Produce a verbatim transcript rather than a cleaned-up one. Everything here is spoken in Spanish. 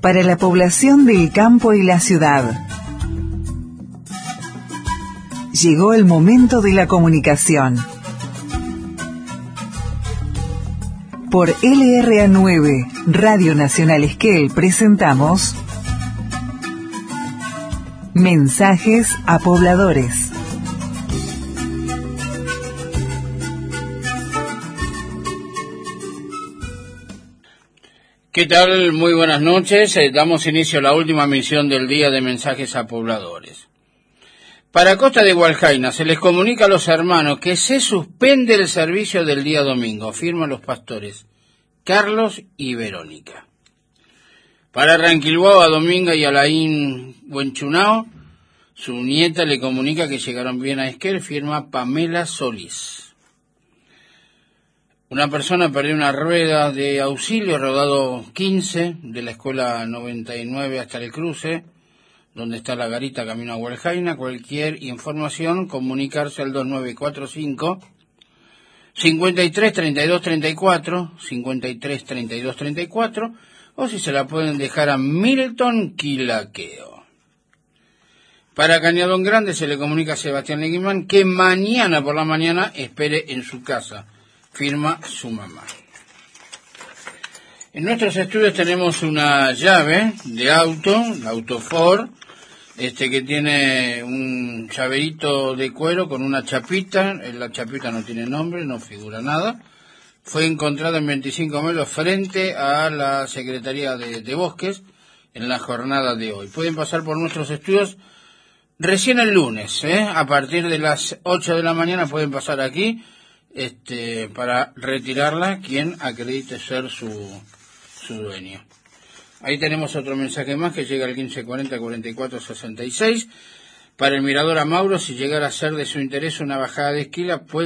para la población del campo y la ciudad. Llegó el momento de la comunicación. Por L R A nueve, Radio Nacional Esquel, presentamos Mensajes a Pobladores. ¿Qué tal? Muy buenas noches. Eh, damos inicio a la última emisión del día de Mensajes a Pobladores. Para Costa de Hualjaina se les comunica a los hermanos que se suspende el servicio del día domingo, firman los pastores Carlos y Verónica. Para Ranquilhuao, a Dominga y Alain Buenchunao, su nieta le comunica que llegaron bien a Esquel, firma Pamela Solís. Una persona perdió una rueda de auxilio, rodado quince, de la escuela noventa y nueve hasta el cruce, donde está la garita camino a Hualjaina. Cualquier información, comunicarse al dos nueve cuatro cinco, cincuenta y tres treinta y dos treinta y cuatro, cincuenta y tres treinta y dos treinta y cuatro, o si se la pueden dejar a Milton Quilaqueo. Para Cañadón Grande se le comunica a Sebastián Leguimán que mañana por la mañana espere en su casa, firma su mamá. En nuestros estudios tenemos una llave de auto, la auto Ford, este que tiene un llaverito de cuero con una chapita. La chapita no tiene nombre, no figura nada. Fue encontrada en veinticinco metros frente a la Secretaría de, de Bosques en la jornada de hoy. Pueden pasar por nuestros estudios recién el lunes, ¿eh? A partir de las ocho de la mañana pueden pasar aquí este, para retirarla quien acredite ser su, su dueño. Ahí tenemos otro mensaje más que llega al quince cuarenta cuarenta y cuatro sesenta y seis. Para el Mirador a Mauro, si llegara a ser de su interés una bajada de esquila, puede